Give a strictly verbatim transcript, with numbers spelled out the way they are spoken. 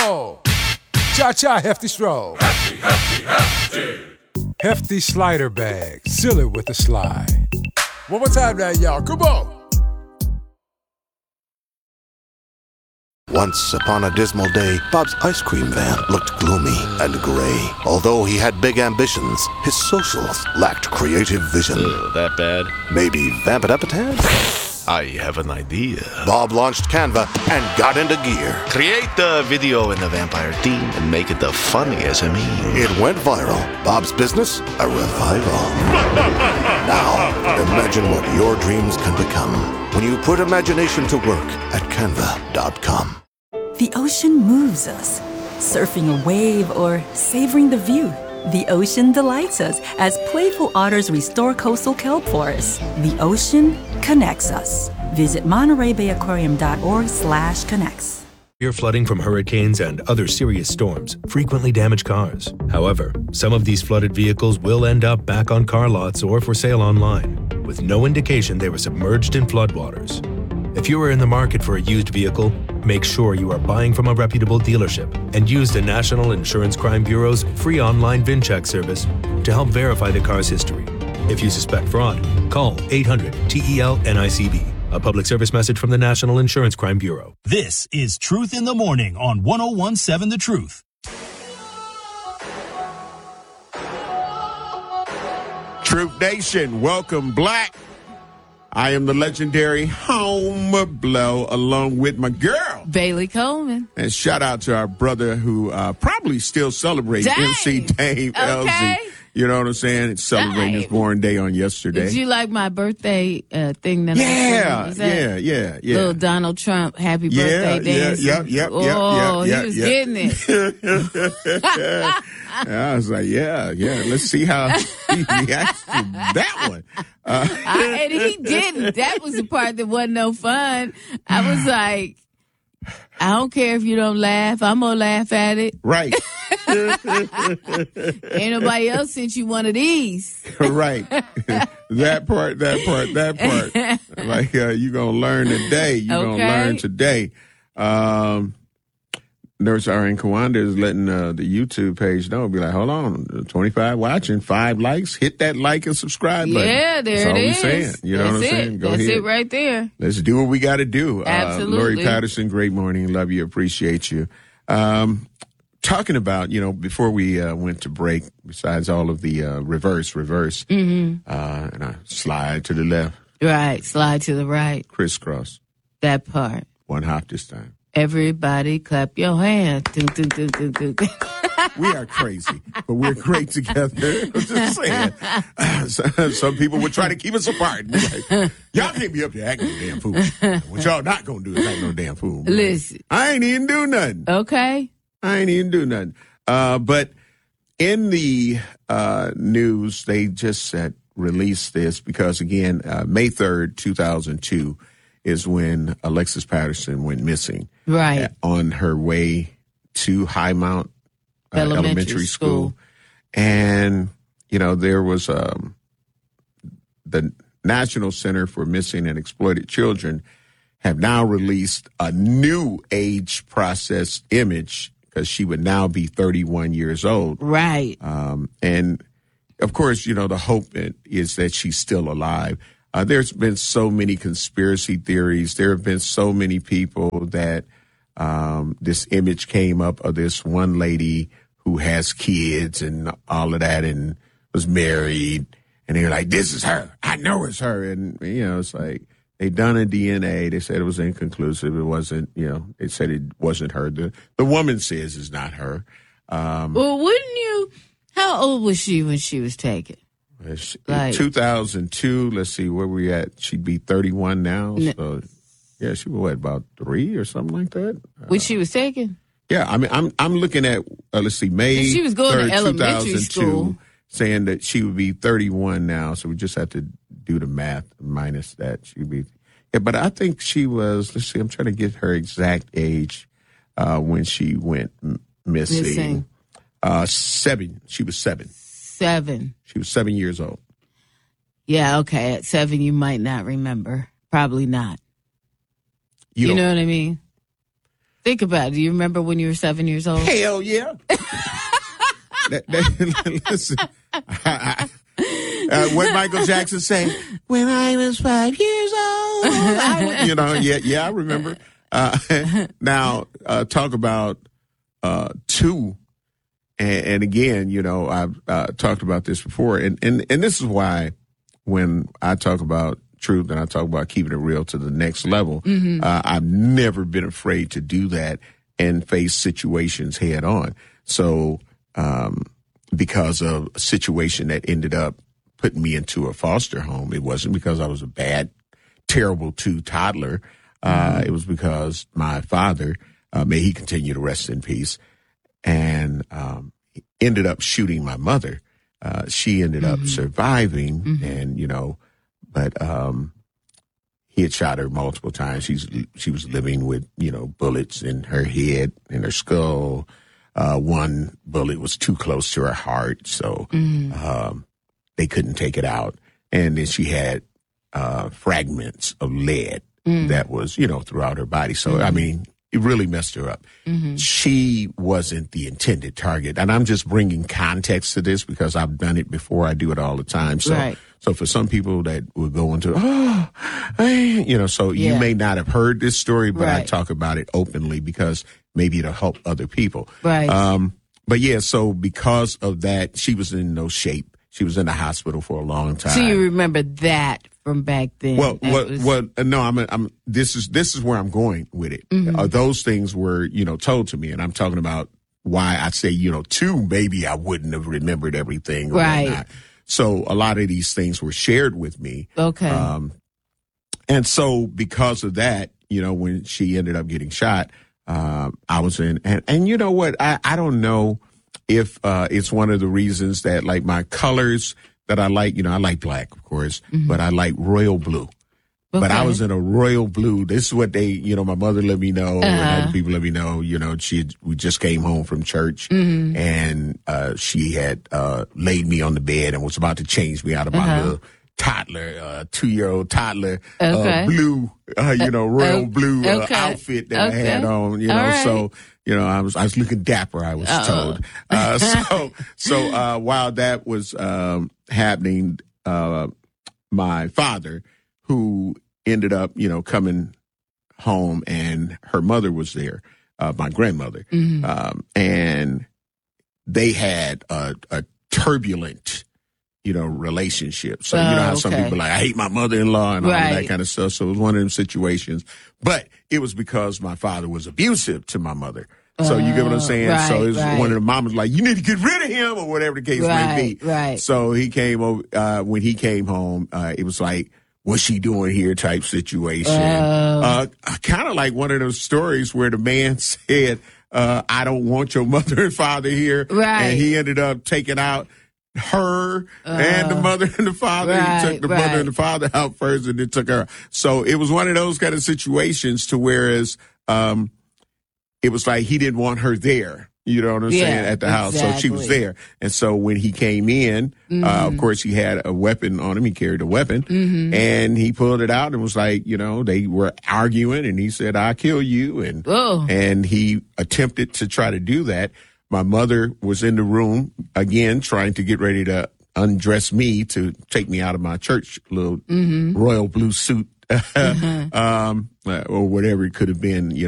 roll. Cha-cha, hefty stroll. Hefty, hefty, hefty. Hefty slider bag. Seal it with a slide. One more time now, y'all. Come on. Once upon a dismal day, Bob's ice cream van looked gloomy and gray. Although he had big ambitions, his socials lacked creative vision. Ugh, that bad? Maybe vamp it up a tad? I have an idea. Bob launched Canva and got into gear. Create the video in the vampire theme and make it the funniest I mean. It went viral. Bob's business, a revival. Now, imagine what your dreams can become when you put imagination to work at canva dot com. The ocean moves us. Surfing a wave or savoring the view. The ocean delights us as playful otters restore coastal kelp forests. The ocean connects us. Visit Monterey Bay Aquarium dot org slash connects. Severe flooding from hurricanes and other serious storms frequently damage cars. However, some of these flooded vehicles will end up back on car lots or for sale online, with no indication they were submerged in floodwaters. If you are in the market for a used vehicle, make sure you are buying from a reputable dealership and use the National Insurance Crime Bureau's free online VinCheck service to help verify the car's history. If you suspect fraud, call eight hundred T E L N I C B. A public service message from the National Insurance Crime Bureau. This is Truth in the Morning on one oh one point seven The Truth. Truth Nation, welcome Black. I am the legendary Homer Blow along with my girl, Bailey Coleman. And shout out to our brother who uh, probably still celebrates Dang. M C Dave Okay. L Z. You know what I'm saying? It's celebrating Dang. his born day on yesterday. Did you like my birthday uh, thing that yeah, I said? yeah, yeah, yeah. Little Donald Trump happy Yeah, birthday yeah, dance. yep, yep, oh, yep, yep, he yep, was yep. getting it. I was like, yeah, yeah. Let's see how he reacts to that one. Uh, I, and he didn't. That was the part that wasn't no fun. I was like, I don't care if you don't laugh. I'm going to laugh at it. Right. Ain't nobody else sent you one of these. Right. That part, that part, that part. Like, uh, you're going to learn today. You're Okay. going to learn today. Um, Nurse R N Kawanda is letting uh, the YouTube page know. Be like, hold on, twenty-five watching, five likes. Hit that like and subscribe button. Yeah, there That's all it we is. saying. You know That's what I'm it. saying? Go That's ahead. it right there. Let's do what we got to do. Absolutely. Uh, Lori Patterson, great morning. Love you. Appreciate you. Um, talking about, you know, before we uh, went to break, besides all of the uh, reverse, reverse, Mm-hmm. uh, and I slide to the left, Right. Slide to the right. crisscross, That part. one hop this time. Everybody clap your hands. Dun, dun, dun, dun, dun, dun. We are crazy, but we're great together. I'm just saying. Some, some people would try to keep us apart. Be like, y'all can't be up there acting no damn fool. What y'all not going to do is act no damn fool. Listen. I ain't even do nothing. Okay. I ain't even do nothing. Uh, but in the uh, news, they just said, released this because, again, uh, May third, two thousand two is when Alexis Patterson went missing. Right. On her way to Highmount uh, Elementary Elementary School. School. And, you know, there was um, the National Center for Missing and Exploited Children have now released a new age processed image because she would now be thirty-one years old. Right. Um, and, of course, you know, the hope is that she's still alive. Uh, there's been so many conspiracy theories. There have been so many people that um, this image came up of this one lady who has kids and all of that and was married. And they're like, this is her. I know it's her. And, you know, it's like they done a D N A. They said it was inconclusive. It wasn't, you know, they said it wasn't her. The, the woman says it's not her. Um, Well, wouldn't you? How old was she when she was taken? In Like- two thousand two, let's see, where we at? She'd be thirty-one now. N- So, yeah, she was, what, about three or something like that? When she was taken? Yeah, I mean, I'm I'm looking at, uh, let's see, May She was going to third, elementary two thousand two, school. saying that she would be thirty-one now. So we just have to do the math minus that. She'd be, yeah, but I think she was, let's see, I'm trying to get her exact age uh, when she went m- missing. Missing. Uh, seven. She was seven. Seven. She was seven years old. Yeah, okay. At seven, you might not remember. Probably not. You You, don't- know what I mean? Think about it. Do you remember when you were seven years old? Hell yeah. that, that, listen, I, I, uh, what Michael Jackson say? When I was five years old, I was, you know, yeah, yeah, I remember. Uh, now, uh, talk about uh, two, and, and again, you know, I've uh, talked about this before, and, and and this is why when I talk about truth and I talk about keeping it real to the next level, mm-hmm. uh, I've never been afraid to do that and face situations head on. So, um, because of a situation that ended up putting me into a foster home, it wasn't because I was a bad, terrible two toddler. Uh, mm-hmm. It was because my father, uh, may he continue to rest in peace, and um, ended up shooting my mother. Uh, she ended mm-hmm. up surviving, mm-hmm. and, you know, but um, he had shot her multiple times. She's she was living with, you know, bullets in her head, in her skull. Uh, one bullet was too close to her heart, so mm-hmm. um, they couldn't take it out. And then she had uh, fragments of lead mm-hmm. that was, you know, throughout her body. So, mm-hmm. I mean, it really messed her up. Mm-hmm. She wasn't the intended target. And I'm just bringing context to this because I've done it before. I do it all the time. So, right. so for some people that will go into, oh, I, you know, so yeah. you may not have heard this story, but right. I talk about it openly because maybe it'll help other people. Right. Um, but yeah, so because of that, she was in no shape. She was in the hospital for a long time. So you remember that from back then? Well, what, was... what, no, I'm, I'm, this is, this is where I'm going with it. Mm-hmm. Uh, those things were, you know, told to me, and I'm talking about why I say, you know, two, maybe I wouldn't have remembered everything. Or right. whatnot. So a lot of these things were shared with me. Okay. Um, and so because of that, you know, when she ended up getting shot, uh, I was in, and, and you know what, I, I don't know if, uh, it's one of the reasons that like my colors that I like, you know, I like black, of course, mm-hmm. but I like royal blue. Okay. But I was in a royal blue. This is what they, you know, my mother let me know, uh-huh. and other people let me know, you know, she had, we just came home from church, mm-hmm. and uh, she had uh, laid me on the bed and was about to change me out of my uh-huh. little toddler, uh, two-year-old toddler, okay. uh, blue, uh, you know, royal uh, blue uh, okay. outfit that okay. I had on, you know, right. so. You know, I was I was looking dapper, I was Uh-oh. told. Uh, so so uh, while that was um, happening, uh, my father, who ended up, you know, coming home, and her mother was there, uh, my grandmother, mm-hmm. um, and they had a, a turbulent, you know, relationship. So, oh, you know how some okay. people are like, I hate my mother-in-law and all right. of that kind of stuff. So it was one of them situations. But it was because my father was abusive to my mother. So you get what I'm saying? Right, so it was right. one of the mamas like, you need to get rid of him or whatever the case right, may be. Right. So he came over, uh, when he came home, uh, it was like, what's she doing here type situation. Uh, uh, kind of like one of those stories where the man said, uh, I don't want your mother and father here. Right. And he ended up taking out her uh, and the mother and the father. Right, he took the right. mother and the father out first and then took her. So it was one of those kind of situations to whereas, um, it was like he didn't want her there, you know what I'm yeah, saying, at the exactly. house. So she was there. And so when he came in, mm-hmm. uh, of course, he had a weapon on him. He carried a weapon. Mm-hmm. And he pulled it out and was like, you know, they were arguing. And he said, I'll kill you. And Whoa. and he attempted to try to do that. My mother was in the room, again, trying to get ready to undress me to take me out of my church little mm-hmm. royal blue suit. mm-hmm. um, or whatever it could have been, you know.